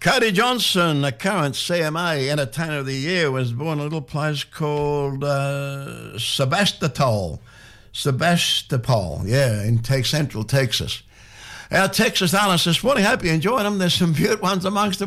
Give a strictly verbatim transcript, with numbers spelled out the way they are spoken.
Cody Johnson, a current C M A Entertainer of the Year, was born in a little place called uh, Sebastopol. Sebastopol, yeah, in te- Central Texas. Our Texas analysts this morning, hope you enjoyed them. There's some beaut ones amongst them.